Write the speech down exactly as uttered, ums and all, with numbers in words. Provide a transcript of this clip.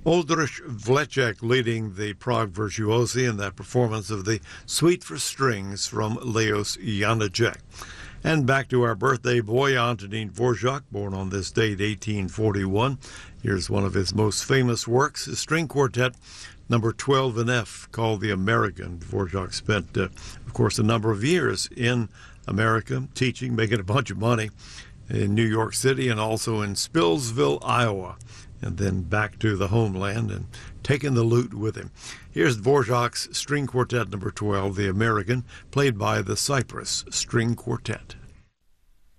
Oldrich Vlecek leading the Prague Virtuosi in that performance of the Suite for Strings from Leos Janáček. And back to our birthday boy, Antonin Dvorak, born on this date, eighteen forty-one. Here's one of his most famous works, a string quartet, number twelve in F, called The American. Dvorak spent, uh, of course, a number of years in America, teaching, making a bunch of money in New York City and also in Spillsville, Iowa, and then back to the homeland and taking the loot with him. Here's Dvorak's String Quartet number twelve, The American, played by the Cypress String Quartet.